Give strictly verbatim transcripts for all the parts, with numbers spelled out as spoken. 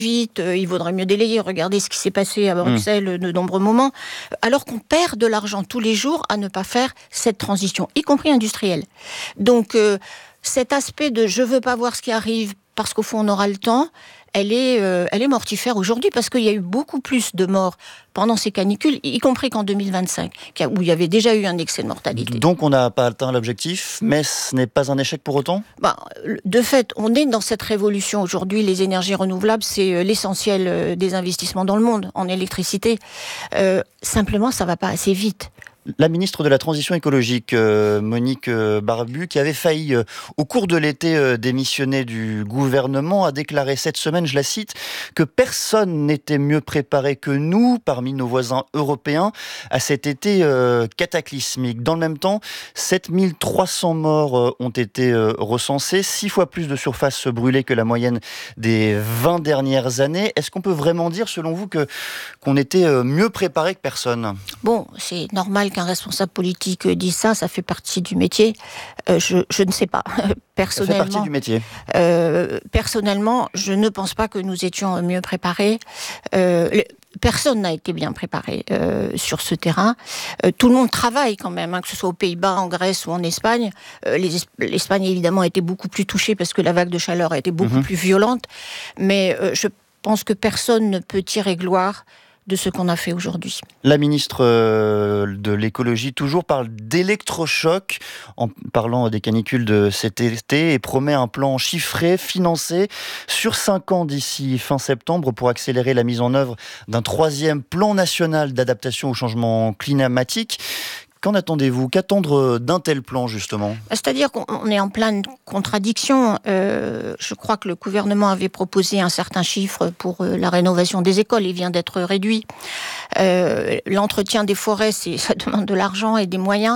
vite, euh, il vaudrait mieux délayer. Regardez ce qui s'est passé à Bruxelles mmh. de nombreux moments. Alors qu'on perd de l'argent tous les jours à ne pas faire cette transition, y compris industrielle. Donc, euh, cet aspect de « je veux pas voir ce qui arrive parce qu'au fond on aura le temps », elle est, euh, elle est mortifère aujourd'hui parce qu'il y a eu beaucoup plus de morts pendant ces canicules, y compris qu'en deux mille vingt-cinq, où il y avait déjà eu un excès de mortalité. Donc on n'a pas atteint l'objectif, mais ce n'est pas un échec pour autant ? Bah, de fait, on est dans cette révolution aujourd'hui. Les énergies renouvelables, c'est l'essentiel des investissements dans le monde, en électricité. Euh, simplement, ça ne va pas assez vite. La ministre de la Transition écologique, euh, Monique euh, Barbu, qui avait failli, euh, au cours de l'été, euh, démissionner du gouvernement, a déclaré cette semaine, je la cite, que personne n'était mieux préparé que nous, parmi nos voisins européens, à cet été euh, cataclysmique. Dans le même temps, sept mille trois cents morts euh, ont été euh, recensés, six fois plus de surface brûlée que la moyenne des vingt dernières années. Est-ce qu'on peut vraiment dire, selon vous, que, qu'on était euh, mieux préparé que personne ? Bon, c'est normal qu'un responsable politique dise ça, ça fait partie du métier. Euh, je, je ne sais pas. Personnellement, ça fait partie du métier. Euh, personnellement, je ne pense pas que nous étions mieux préparés. Euh, personne n'a été bien préparé euh, sur ce terrain. Euh, tout le monde travaille quand même, hein, que ce soit aux Pays-Bas, en Grèce ou en Espagne. Euh, les, L'Espagne, évidemment, a été beaucoup plus touchée parce que la vague de chaleur a été beaucoup mmh. plus violente. Mais euh, je pense que personne ne peut tirer gloire de ce qu'on a fait aujourd'hui. La ministre de l'écologie toujours parle d'électrochoc en parlant des canicules de cet été et promet un plan chiffré, financé sur cinq ans d'ici fin septembre pour accélérer la mise en œuvre d'un troisième plan national d'adaptation au changement climatique. Qu'en attendez-vous ? Qu'attendre d'un tel plan, justement ? C'est-à-dire qu'on est en pleine contradiction. Euh, je crois que le gouvernement avait proposé un certain chiffre pour la rénovation des écoles. Il vient d'être réduit. Euh, l'entretien des forêts, c'est, ça demande de l'argent et des moyens.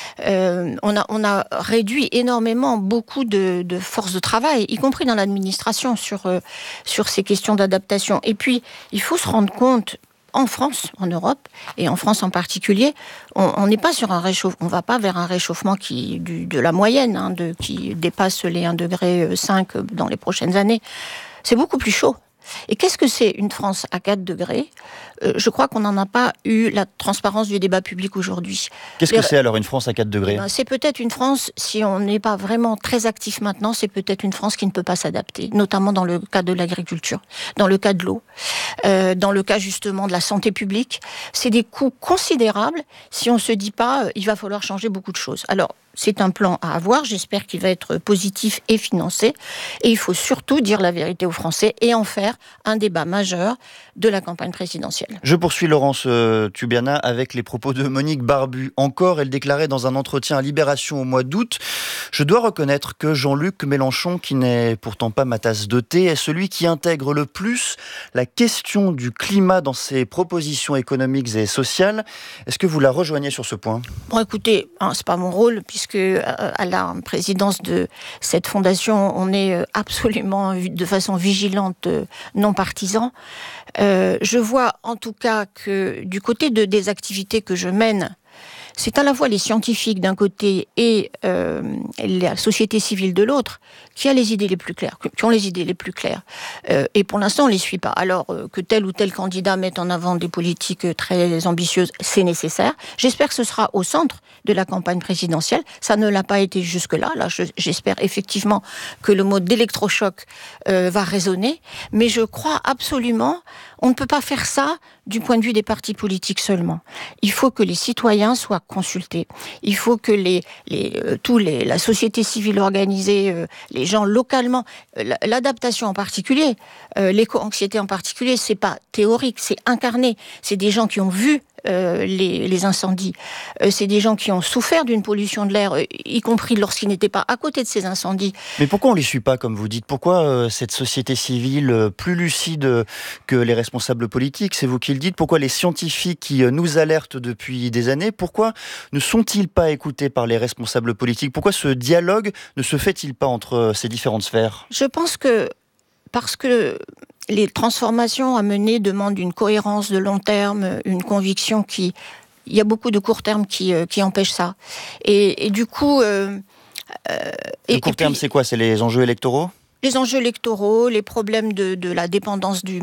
Euh, on a, on a réduit énormément beaucoup de, de forces de travail, y compris dans l'administration, sur, euh, sur ces questions d'adaptation. Et puis, il faut se rendre compte, en France, en Europe, et en France en particulier, on n'est pas sur un réchauffement, on ne va pas vers un réchauffement qui, du, de la moyenne, hein, de, qui dépasse les un degré cinq dans les prochaines années. C'est beaucoup plus chaud. Et qu'est-ce que c'est une France à quatre degrés ? euh, Je crois qu'on n'en a pas eu la transparence du débat public aujourd'hui. Qu'est-ce que c'est alors une France à quatre degrés ? Ben, c'est peut-être une France, si on n'est pas vraiment très actif maintenant, c'est peut-être une France qui ne peut pas s'adapter, notamment dans le cas de l'agriculture, dans le cas de l'eau, euh, dans le cas justement de la santé publique. C'est des coûts considérables si on ne se dit pas euh, il va falloir changer beaucoup de choses. Alors, c'est un plan à avoir, j'espère qu'il va être positif et financé. Et il faut surtout dire la vérité aux Français et en faire un débat majeur de la campagne présidentielle. Je poursuis Laurence euh, Tubiana avec les propos de Monique Barbu. Encore, elle déclarait dans un entretien à Libération au mois d'août « Je dois reconnaître que Jean-Luc Mélenchon, qui n'est pourtant pas ma tasse de thé, est celui qui intègre le plus la question du climat dans ses propositions économiques et sociales. » Est-ce que vous la rejoignez sur ce point ? Bon, écoutez, hein, c'est pas mon rôle, puisque à la présidence de cette fondation, on est absolument de façon vigilante, non partisan. Euh, je vois en tout cas que du côté de, des activités que je mène, c'est à la fois les scientifiques d'un côté et euh, la société civile de l'autre qui a les idées les plus claires, qui ont les idées les plus claires. Euh, et pour l'instant, on ne les suit pas. Alors euh, que tel ou tel candidat mette en avant des politiques très ambitieuses, c'est nécessaire. J'espère que ce sera au centre de la campagne présidentielle. Ça ne l'a pas été jusque-là. Là, je, j'espère effectivement que le mot d'électrochoc euh, va résonner. Mais je crois absolument, on ne peut pas faire ça du point de vue des partis politiques seulement. Il faut que les citoyens soient consultés. Il faut que les, les, euh, tous les, la société civile organisée, euh, les gens localement, euh, l'adaptation en particulier, euh, l'éco-anxiété en particulier, c'est pas théorique, c'est incarné. C'est des gens qui ont vu Euh, les, les incendies. Euh, c'est des gens qui ont souffert d'une pollution de l'air, euh, y compris lorsqu'ils n'étaient pas à côté de ces incendies. Mais pourquoi on ne les suit pas, comme vous dites ? Pourquoi euh, cette société civile euh, plus lucide que les responsables politiques, c'est vous qui le dites ? Pourquoi les scientifiques qui euh, nous alertent depuis des années, pourquoi ne sont-ils pas écoutés par les responsables politiques ? Pourquoi ce dialogue ne se fait-il pas entre euh, ces différentes sphères ? Je pense que parce que les transformations à mener demandent une cohérence de long terme, une conviction qui... Il y a beaucoup de court terme qui, euh, qui empêchent ça. Et, et du coup... Euh, euh, le court terme, puis, c'est quoi ? C'est les enjeux électoraux ? Les enjeux électoraux, les problèmes de, de la dépendance du